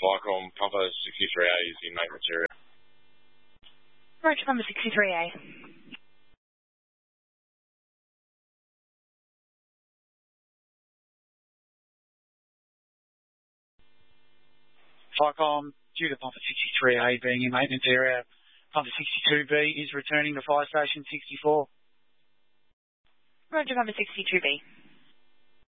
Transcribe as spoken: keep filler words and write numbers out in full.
Vicom, Papa sixty-three A is in maintenance area. Roger, Papa sixty-three A. Vicom, due to Papa sixty-three A being in maintenance area, Papa sixty-two B is returning to Fire Station sixty-four. Roger, Papa sixty-two B.